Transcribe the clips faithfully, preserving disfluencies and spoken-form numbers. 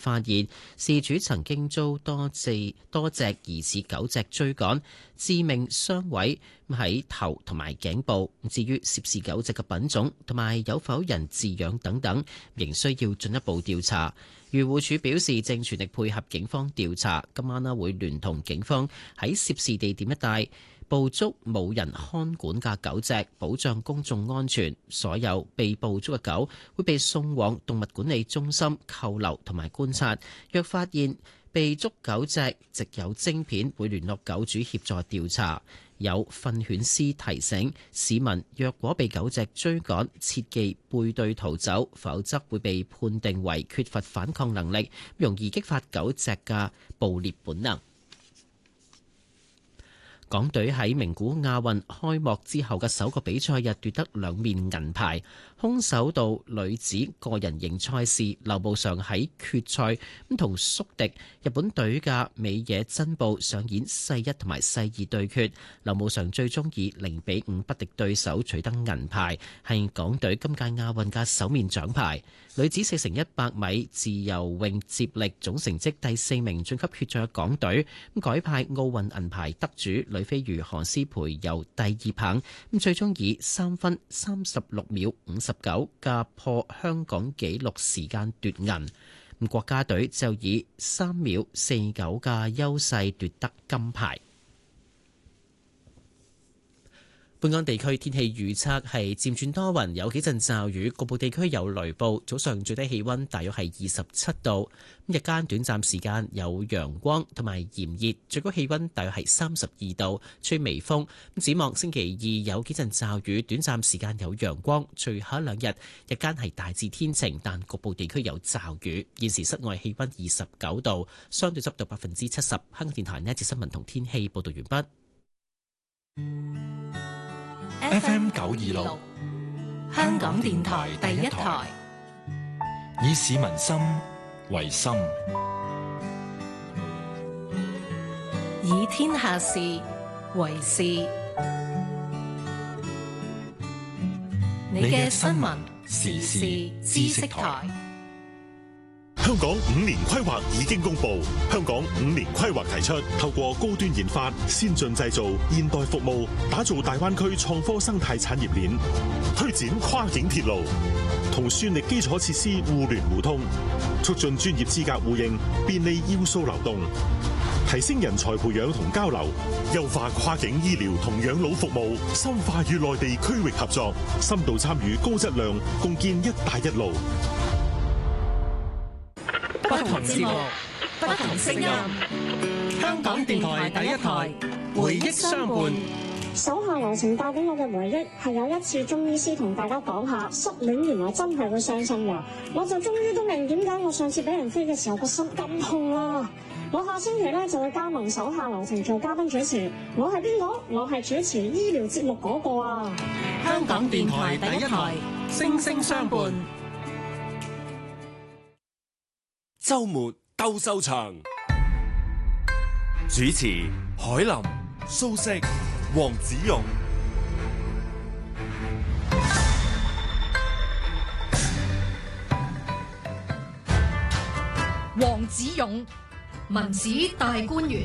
發現事主曾經遭多隻多隻疑似狗隻追趕，致命傷毀喺頭同埋頸部。至於涉事狗隻嘅品種同埋有否人飼養等等，仍需要進一步調查。漁護署表示，正全力配合警方調查，今晚呢會聯同警方喺涉事地點一帶捕捉冇人看管嘅狗隻，保障公眾安全。所有被捕捉嘅狗會被送往動物管理中心扣留同埋觀察。若發現被捉狗隻植有晶片，會聯絡狗主協助調查。有訓犬師提醒市民，若果被狗隻追趕，切忌背對逃走，否則會被判定為缺乏反抗能力，容易激發狗隻嘅捕獵本能。港隊喺名古亞運開幕之後嘅首個比賽日奪得兩面銀牌。空手道女子個人型賽事，劉慕裳喺決賽咁同宿敵日本隊嘅美野真步上演世一同埋世二對決。劉慕裳最終以零比五不敵對手，取得銀牌，係港隊今屆亞運嘅首面獎牌。女子四乘一百米自由泳接力總成績第四名晉級決賽嘅港隊，咁改派奧運銀牌得主呂飛魚何詩蓓游第二棒，咁最終以三分三十六秒五十九嘅破香港紀錄時間奪銀。咁國家隊就以三秒四九嘅優勢奪得金牌。本港地區天氣預測係漸轉多雲，有幾陣驟雨，局部地區有雷暴。早上最低氣溫大約係二十七度，日間短暫時間有陽光同埋炎熱，最高氣溫大約係三十二度，吹微風。展望星期二有幾陣驟雨，短暫時間有陽光，隨後一兩日日間係大致天晴，但局部地區有驟雨。現時室外氣溫二十九度，相對濕度百分之七十。香港電台呢一節新聞同天氣報道完畢。 F M 九二六，香港電台第一台，以市民心為心， 以天下事為事。你嘅新聞時事知識台。 香港五年規劃已經公布，香港五年規劃提出，透過高端研發、先進製造、現代服務，打造大灣區創科生態產業鏈，推展跨境鐵路，同算力基礎設施互聯互通，促進專業資格互認，便利要素流動，提升人才培養同交流，優化跨境醫療同養老服務，深化與內地區域合作，深度參與高質量，共建一帶一路。 不同節目，不同聲音。香港電台第一台，回憶相伴。 手下留情帶俾我嘅回憶係有一次中醫師同大家講下失戀原來真係會傷心㗎，我就終於都明點解我上次俾人飛嘅時候個心咁痛啦。我下星期咧就會加盟手下留情做嘉賓主持，我係邊個？我係主持醫療節目嗰個啊！ 香港電台第一台，聲聲相伴。 周末鬥獸場，主持海林、蘇軾、黃子勇。 黃子勇，文史大觀園。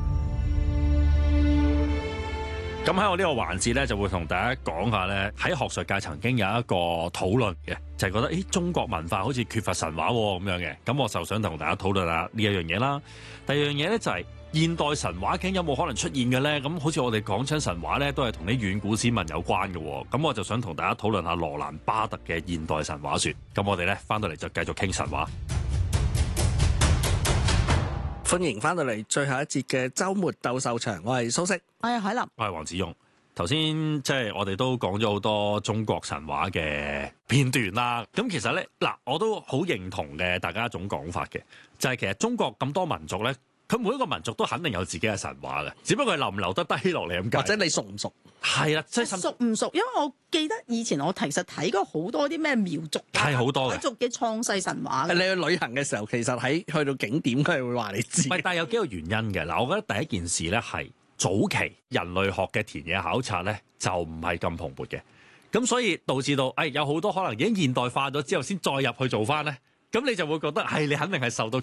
咁喺我呢個環節咧，就會同大家講下咧，喺學術界曾經有一個討論嘅，就係覺得誒中國文化好似缺乏神話咁樣嘅。咁我就想同大家討論下呢一樣嘢啦。第二樣嘢咧就係現代神話究竟有冇可能出現嘅咧？咁好似我哋講親神話咧，都係同啲遠古先民有關嘅。咁我就想同大家討論下羅蘭巴特嘅現代神話說。咁我哋咧翻到嚟就繼續傾神話。 歡迎翻到嚟最後一節嘅週末鬥獸場，我係蘇軾， 我係海林， 我係黃子勇。頭先即係我哋都講咗好多中國神話嘅片段啦。咁其實咧嗱，我都好認同嘅大家一種講法嘅，就係其實中國咁多民族咧，佢每一個民族都肯定有自己嘅神話嘅，只不過係留唔留得低落嚟咁解。 或者你熟唔熟？ 係啦，即係熟唔熟？因為我記得以前我其實睇過好多啲咩苗族、 係好多嘅族嘅創世神話。 你去旅行嘅時候，其實喺去到景點，佢係會話你知。 唔係，但係有幾個原因嘅。嗱，我覺得第一件事咧係早期人類學嘅田野考察咧就唔係咁蓬勃嘅，咁所以導致到誒、哎、有好多可能已經現代化咗之後先再入去做翻咧。咁你就會覺得係、哎、你肯定係受到